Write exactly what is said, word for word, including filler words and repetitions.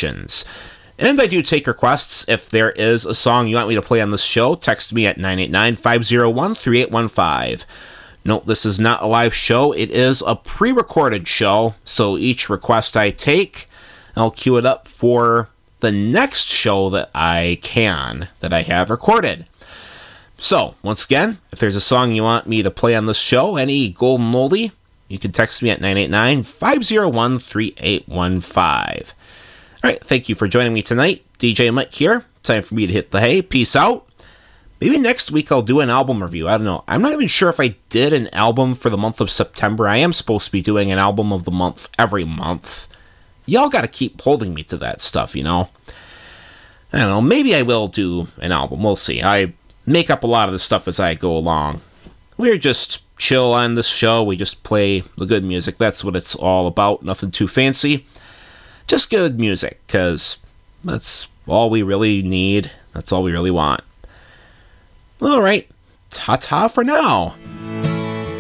submissions. And I do take requests. If there is a song you want me to play on this show, text me at nine eight nine, five oh one, three eight one five. Note, this is not a live show. It is a pre-recorded show, so each request I take, I'll queue it up for the next show that I can, that I have recorded. So, once again, if there's a song you want me to play on this show, any golden oldie, you can text me at nine eight nine, five oh one, three eight one five. Alright, thank you for joining me tonight. D J Mike here. Time for me to hit the hay. Peace out. Maybe next week I'll do an album review. I don't know. I'm not even sure if I did an album for the month of September. I am supposed to be doing an album of the month every month. Y'all gotta keep holding me to that stuff, you know? I don't know. Maybe I will do an album. We'll see. I make up a lot of the stuff as I go along. We're just chill on this show. We just play the good music. That's what it's all about. Nothing too fancy. Just good music, because that's all we really need. That's all we really want. Alright, ta-ta for now.